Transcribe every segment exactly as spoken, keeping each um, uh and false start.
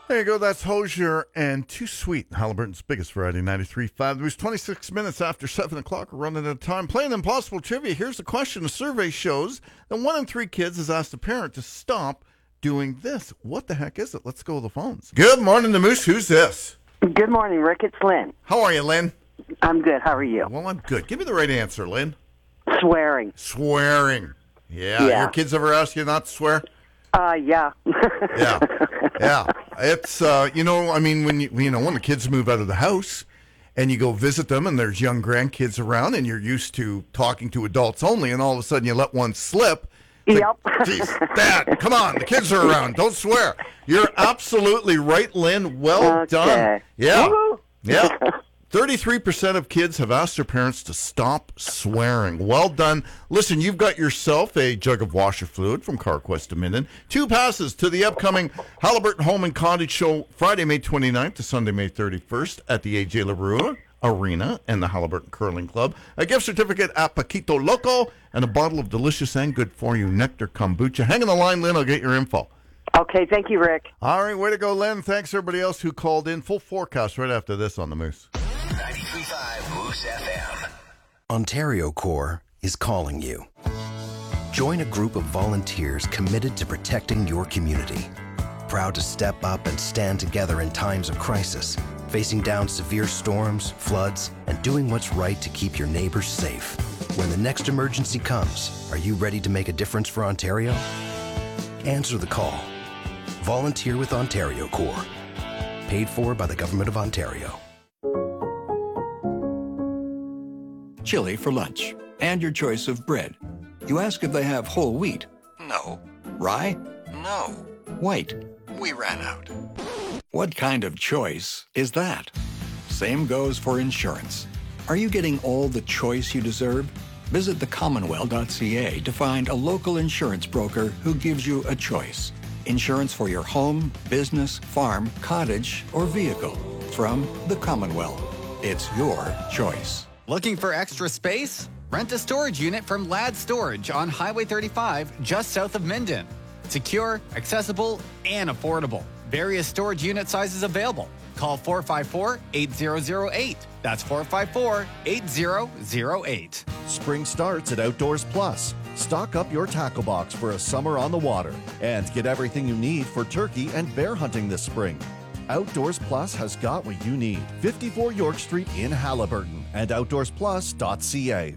There you go. That's Hosier and Too Sweet, Halliburton's biggest variety, ninety-three point five. It was twenty-six minutes after seven o'clock. We're running out of time. Playing Impossible Trivia. Here's the question. A survey shows that one in three kids has asked a parent to stop doing this. What the heck is it? Let's go to the phones. Good morning, the Moose. Who's this? Good morning, Rick. It's Lynn. How are you, Lynn? I'm good. How are you? Well, I'm good. Give me the right answer, Lynn. Swearing. Swearing. Yeah. Yeah. Your kids ever ask you not to swear? Uh, yeah. Yeah. Yeah. It's, uh, you know, I mean, when you, you know, when the kids move out of the house and you go visit them and there's young grandkids around and you're used to talking to adults only and all of a sudden you let one slip. Yep. Like, geez, Dad, come on. The kids are around. Don't swear. You're absolutely right, Lynn. Well Okay. done. Yeah. Woo-hoo. Yeah. thirty-three percent of kids have asked their parents to stop swearing. Well done. Listen, you've got yourself a jug of washer fluid from CarQuest Dominion. Two passes to the upcoming Halliburton Home and Cottage Show Friday, May twenty-ninth to Sunday, May thirty-first at the A J LaRue Arena and the Halliburton Curling Club. A gift certificate at Paquito Loco and a bottle of delicious and good-for-you Nectar Kombucha. Hang on the line, Lynn. I'll get your info. Okay. Thank you, Rick. All right. Way to go, Lynn. Thanks, everybody else who called in. Full forecast right after this on the Moose. ninety-three point five Moose F M. Ontario Corps is calling you. Join a group of volunteers committed to protecting your community. Proud to step up and stand together in times of crisis, facing down severe storms, floods, and doing what's right to keep your neighbors safe. When the next emergency comes, are you ready to make a difference for Ontario? Answer the call. Volunteer with Ontario Corps. Paid for by the Government of Ontario. Chili for lunch, and your choice of bread. You ask if they have whole wheat. No. Rye? No. White? We ran out. What kind of choice is that? Same goes for insurance. Are you getting all the choice you deserve? Visit the commonweal dot c a to find a local insurance broker who gives you a choice. Insurance for your home, business, farm, cottage, or vehicle. From the Commonwealth. It's your choice. Looking for extra space? Rent a storage unit from Ladd Storage on Highway thirty-five, just south of Minden. Secure, accessible, and affordable. Various storage unit sizes available. Call four five four, eight zero zero eight. That's four five four, eight zero zero eight. Spring starts at Outdoors Plus. Stock up your tackle box for a summer on the water and get everything you need for turkey and bear hunting this spring. Outdoors Plus has got what you need. fifty-four York Street in Halliburton and outdoors plus dot c a.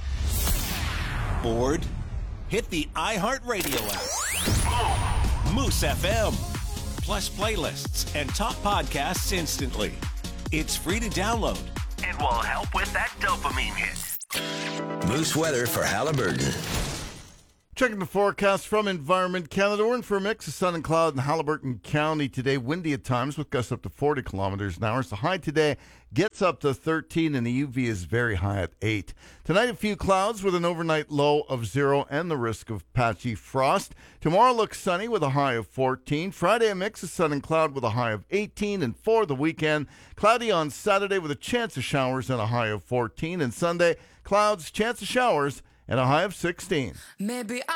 Bored? Hit the iHeartRadio app. Moose F M. Plus playlists and top podcasts instantly. It's free to download. It will help with that dopamine hit. Moose weather for Halliburton. Checking the forecast from Environment Canada. We're in for a mix of sun and cloud in Halliburton County today. Windy at times with gusts up to forty kilometers an hour. So the high today gets up to thirteen and the U V is very high at eight. Tonight a few clouds with an overnight low of zero and the risk of patchy frost. Tomorrow looks sunny with a high of fourteen. Friday a mix of sun and cloud with a high of eighteen. And for the weekend, cloudy on Saturday with a chance of showers and a high of fourteen. And Sunday, clouds, chance of showers, and a high of sixteen. Maybe I